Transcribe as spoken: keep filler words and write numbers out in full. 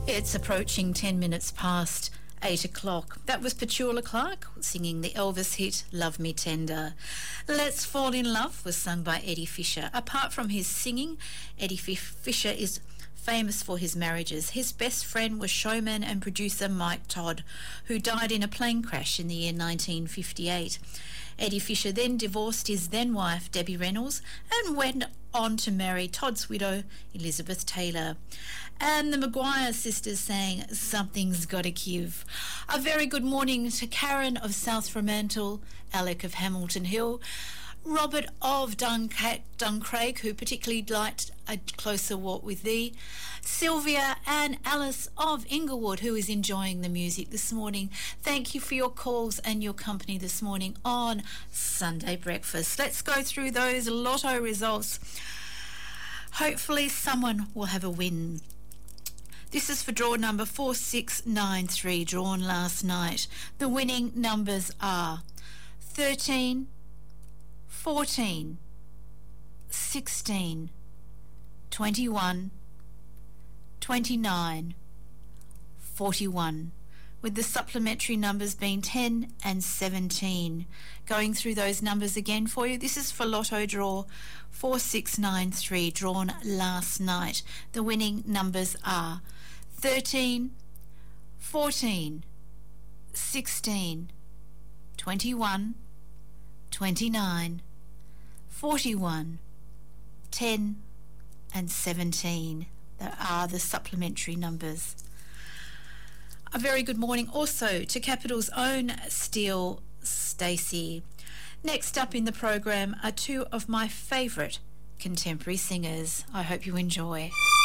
It's approaching ten minutes past eight o'clock. That was Petula Clark singing the Elvis hit Love Me Tender. Let's Fall in Love was sung by Eddie Fisher. Apart from his singing, Eddie Fisher is famous for his marriages. His best friend was showman and producer Mike Todd, who died in a plane crash in the year nineteen fifty-eight. Eddie Fisher then divorced his then-wife Debbie Reynolds and went on to marry Todd's widow Elizabeth Taylor. And the Maguire sisters sang Something's Gotta Give. A very good morning to Karen of South Fremantle, Alec of Hamilton Hill, Robert of Dunca- Duncraig, who particularly liked A Closer Walk with Thee, Sylvia and Alice of Inglewood, who is enjoying the music this morning. Thank you for your calls and your company this morning on Sunday Breakfast. Let's go through those lotto results. Hopefully someone will have a win. This is for draw number four six nine three, drawn last night. The winning numbers are thirteen, fourteen, sixteen, twenty-one, twenty-nine, forty-one, with the supplementary numbers being ten and seventeen. Going through those numbers again for you. This is for Lotto Draw four six nine three, drawn last night. The winning numbers are thirteen, fourteen, sixteen, twenty-one, twenty-nine, forty-one, ten and seventeen. There are the supplementary numbers. A very good morning also to Capital's own Steele Stacey. Next up in the program are two of my favourite contemporary singers. I hope you enjoy.